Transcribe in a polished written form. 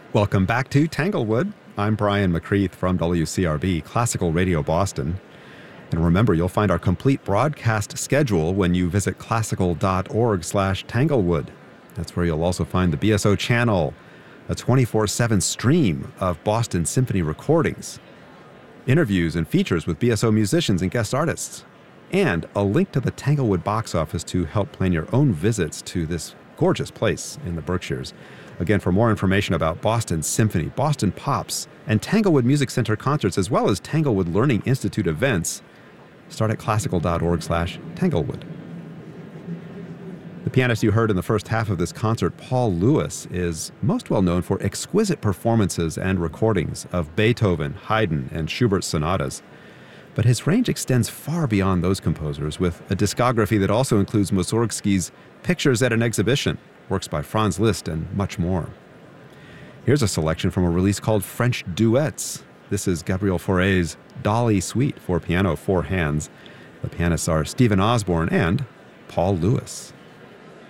Welcome back to Tanglewood. I'm Brian McCreath from WCRB, Classical Radio Boston. And remember, you'll find our complete broadcast schedule when you visit classical.org/Tanglewood. That's where you'll also find the BSO channel, a 24/7 stream of Boston Symphony recordings, interviews and features with BSO musicians and guest artists, and a link to the Tanglewood box office to help plan your own visits to this gorgeous place in the Berkshires. Again, for more information about Boston Symphony, Boston Pops, and Tanglewood Music Center concerts, as well as Tanglewood Learning Institute events, start at classical.org/Tanglewood. The pianist you heard in the first half of this concert, Paul Lewis, is most well known for exquisite performances and recordings of Beethoven, Haydn, and Schubert sonatas. But his range extends far beyond those composers, with a discography that also includes Mussorgsky's Pictures at an Exhibition, works by Franz Liszt, and much more. Here's a selection from a release called French Duets. This is Gabriel Fauré's Dolly Suite for piano, four hands. The pianists are Stephen Osborne and Paul Lewis.